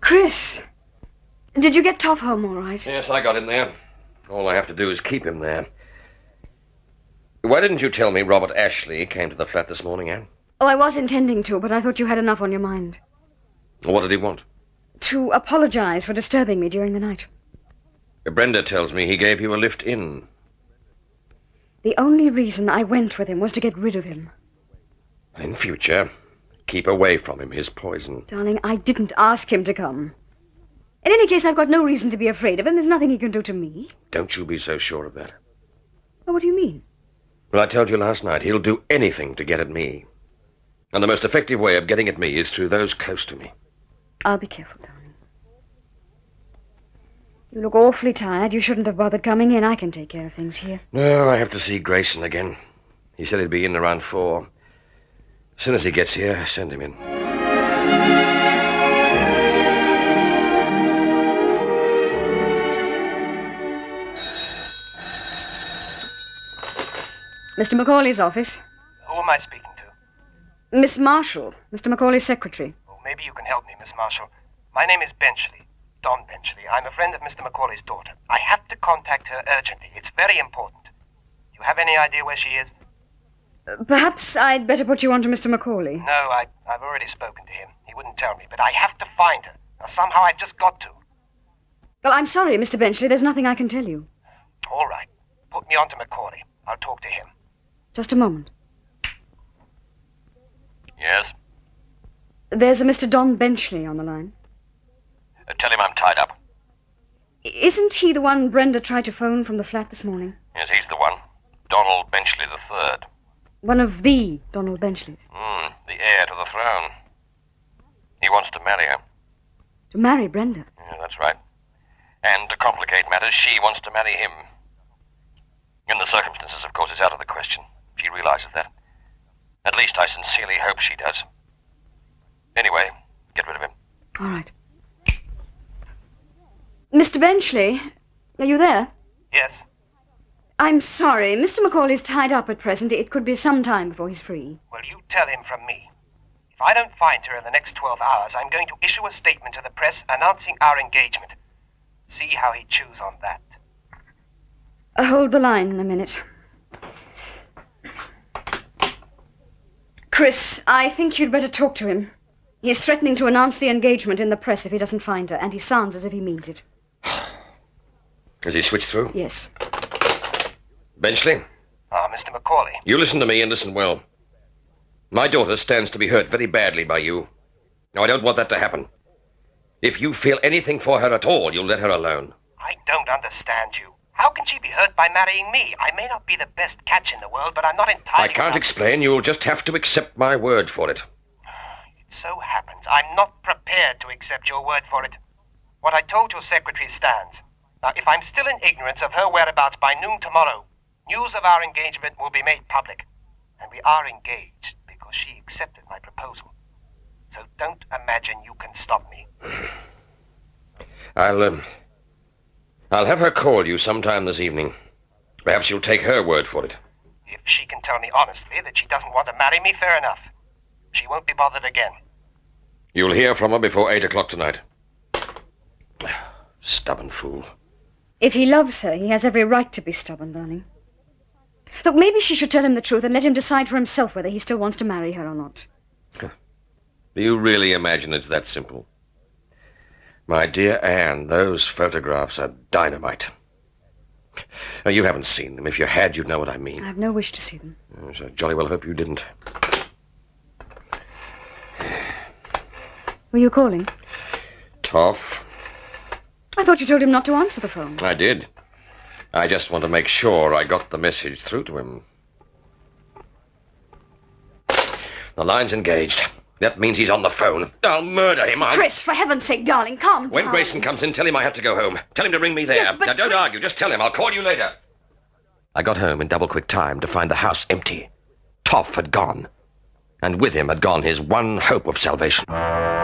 Chris, did you get Toff home all right? Yes, I got him there. All I have to do is keep him there. Why didn't you tell me Robert Ashley came to the flat this morning, Anne? Oh, I was intending to, but I thought you had enough on your mind. What did he want? To apologize for disturbing me during the night. Brenda tells me he gave you a lift in. The only reason I went with him was to get rid of him. In future, keep away from him, his poison. Darling, I didn't ask him to come. In any case, I've got no reason to be afraid of him. There's nothing he can do to me. Don't you be so sure of that. Well, what do you mean? Well, I told you last night, he'll do anything to get at me. And the most effective way of getting at me is through those close to me. I'll be careful, darling. You look awfully tired. You shouldn't have bothered coming in. I can take care of things here. No, I have to see Grayson again. He said he'd be in around 4. As soon as he gets here, send him in. Mr. Macaulay's office. Who am I speaking to? Miss Marshall, Mr. Macaulay's secretary. Oh, maybe you can help me, Miss Marshall. My name is Benchley, Don Benchley. I'm a friend of Mr. Macaulay's daughter. I have to contact her urgently. It's very important. Do you have any idea where she is? Perhaps I'd better put you on to Mr. Macaulay. No, I've already spoken to him. He wouldn't tell me, but I have to find her. Now, somehow I've just got to. Well, I'm sorry, Mr. Benchley. There's nothing I can tell you. All right. Put me on to Macaulay. I'll talk to him. Just a moment. Yes? There's a Mr. Don Benchley on the line. Tell him I'm tied up. Isn't he the one Brenda tried to phone from the flat this morning? Yes, he's the one. Donald Benchley III. One of the Donald Benchleys. The heir to the throne. He wants to marry her. To marry Brenda? Yeah, that's right. And to complicate matters, she wants to marry him. In the circumstances, of course, it's out of the question. She realizes that. At least I sincerely hope she does. Anyway, get rid of him. All right. Mr. Benchley, are you there? Yes. I'm sorry. Mr. Macaulay's tied up at present. It could be some time before he's free. Well, you tell him from me. If I don't find her in the next 12 hours, I'm going to issue a statement to the press announcing our engagement. See how he chews on that. Hold the line a minute. Chris, I think you'd better talk to him. He's threatening to announce the engagement in the press if he doesn't find her, and he sounds as if he means it. Has he switched through? Yes. Benchley? Mr. Macaulay. You listen to me and listen well. My daughter stands to be hurt very badly by you. Now, I don't want that to happen. If you feel anything for her at all, you'll let her alone. I don't understand you. How can she be hurt by marrying me? I may not be the best catch in the world, but I'm not entirely... I can't explain. You'll just have to accept my word for it. It so happens I'm not prepared to accept your word for it. What I told your secretary stands. Now, if I'm still in ignorance of her whereabouts by noon tomorrow, news of our engagement will be made public. And we are engaged because she accepted my proposal. So don't imagine you can stop me. I'll have her call you sometime this evening. Perhaps you'll take her word for it. If she can tell me honestly that she doesn't want to marry me, fair enough. She won't be bothered again. You'll hear from her before 8 o'clock tonight. Stubborn fool. If he loves her, he has every right to be stubborn, darling. Look, maybe she should tell him the truth and let him decide for himself whether he still wants to marry her or not. Do you really imagine it's that simple? My dear Anne, those photographs are dynamite. Now, you haven't seen them. If you had, you'd know what I mean. I have no wish to see them. So I jolly well hope you didn't. Were you calling? Toff. I thought you told him not to answer the phone. I did. I just want to make sure I got the message through to him. The line's engaged. That means he's on the phone. I'll murder him. Chris, for heaven's sake, darling, calm down. When Grayson comes in, tell him I have to go home. Tell him to ring me there. Yes, but now, don't argue. Just tell him. I'll call you later. I got home in double-quick time to find the house empty. Toff had gone. And with him had gone his one hope of salvation.